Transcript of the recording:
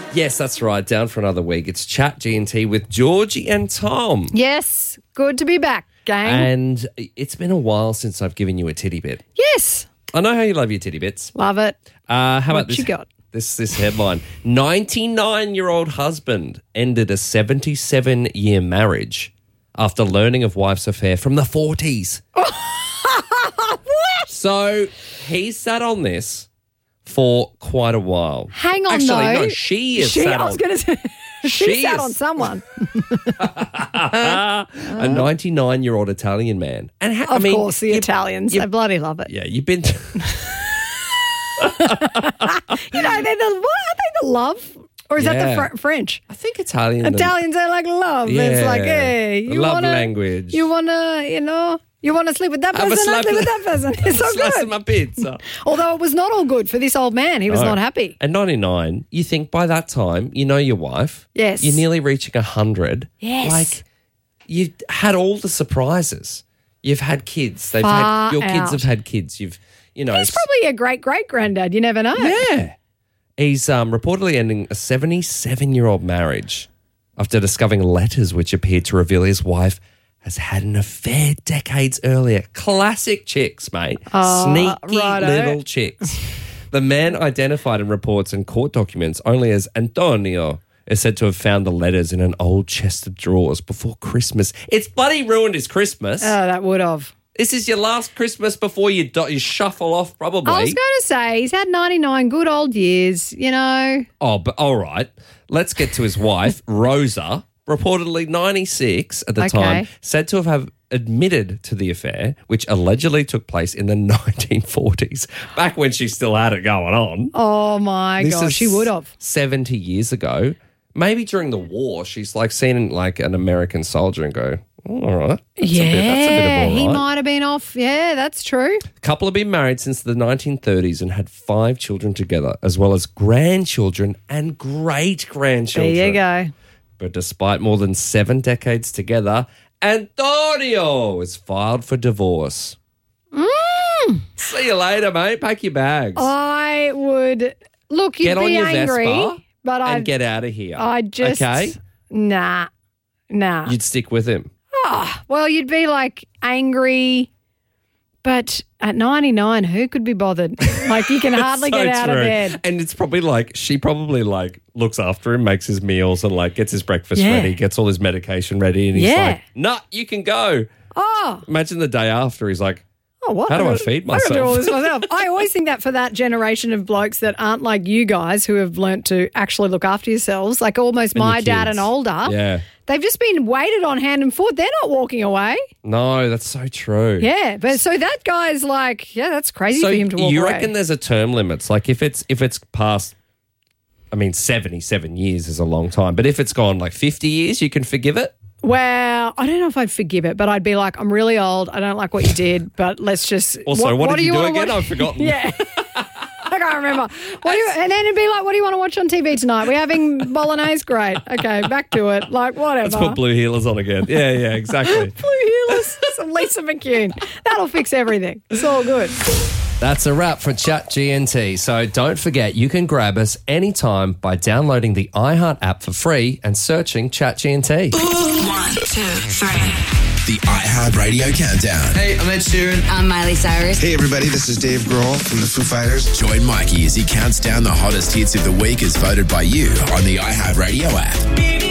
Yes, that's right. Down for another week. It's Chat G&T with Georgie and Tom. Yes, good to be back, gang. And it's been a while since I've given you a titty bit. Yes, I know how you love your titty bits. love it. How about What this? you got? This headline. 99-year-old husband ended a 77-year marriage after learning of wife's affair from the 40s. What? So he sat on this for quite a while. Hang on, Actually, though. no, she is sat I was on. going to say, she She sat is- on someone. A 99-year-old Italian man. And Of course, the Italians. They bloody love it. Yeah, you've been... You know, they're the, what are they, the love? Or is that Yeah. the French? I think Italian... Italians are like love. It's like, hey, you Love wanna, language. You want to, you want to sleep with that Have a person? I'll slap sleep with of- that person. It's so Slice of good. my pizza. Although it was not all good for this old man. He was No. not happy. At 99, you think by that time, you know your wife. Yes. You're nearly reaching 100. Yes. Like, you've had all the surprises. You've had kids. Your Far kids out. have had kids. You've, He's probably a great-great-granddad. You never know. Yeah. He's reportedly ending a 77-year-old marriage after discovering letters which appeared to reveal his wife has had an affair decades earlier. Classic chicks, mate. Sneaky righto. little chicks. The man identified in reports and court documents only as Antonio is said to have found the letters in an old chest of drawers before Christmas. It's bloody ruined his Christmas. Oh, that would have. This is your last Christmas before you shuffle off, probably. I was going to say, he's had 99 good old years, you know. Oh, but all right. Let's get to his wife, Rosa, reportedly 96 at the time, said to have admitted to the affair, which allegedly took place in the 1940s, back when she still had it going on. Oh, my This gosh, is she would have. 70 years ago. Maybe during the war, she's like seen like an American soldier and go, oh, all right. That's a bit of all he right. might have been off. Yeah, that's true. The couple have been married since the 1930s and had 5 children together, as well as grandchildren and great-grandchildren. There you go. But despite more than 7 decades together, Antonio is filed for divorce. See you later, mate. Pack your bags. I would look. You'd Get on be your angry, Vespa but and I'd get out of here. I'd just Okay? nah. You'd stick with him. Well, you'd be like angry, but at 99, who could be bothered? Like you can hardly So get out of true. bed. And it's probably like, she probably like looks after him, makes his meals and like gets his breakfast Yeah. ready, gets all his medication ready. And he's Yeah. like, nah, you can go. Oh, Imagine the day after he's like, what? How do I feed I gotta do all myself? this myself. I always think that for that generation of blokes that aren't like you guys who have learnt to actually look after yourselves, like almost And your my dad kids. and older, yeah. they've just been weighted on hand and foot. They're not walking away. No, that's so true. Yeah, but so that guy's like, yeah, that's crazy So for him to walk you away. reckon there's a term limits? Like if it's past, I mean, 77 years is a long time, but if it's gone like 50 years, you can forgive it? Well, I don't know if I'd forgive it, but I'd be like, I'm really old. I don't like what you did, but let's just. Also, what did you do wanna again? watch? I've forgotten. Yeah. I can't remember. And then it'd be like, what do you want to watch on TV tonight? We're having bolognese? Great. Okay, back to it. Like, whatever. Let's put Blue Heelers on again. Yeah, yeah, exactly. Blue Heelers, some Lisa McCune. That'll fix everything. It's all good. That's a wrap for Chat GNT. So don't forget, you can grab us anytime by downloading the iHeart app for free and searching Chat GNT. 1, 2, 3. The iHeart Radio Countdown. Hey, I'm Ed Sheeran. I'm Miley Cyrus. Hey everybody, this is Dave Grohl from the Foo Fighters. Join Mikey as he counts down the hottest hits of the week as voted by you on the iHeart Radio app.